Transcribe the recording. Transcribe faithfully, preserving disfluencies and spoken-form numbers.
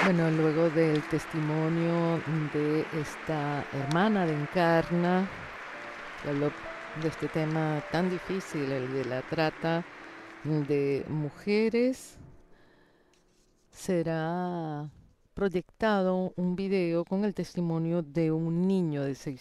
Bueno, luego del testimonio de esta hermana de Encarna, que habló de este tema tan difícil, el de la trata de mujeres, será proyectado un video con el testimonio de un niño de seis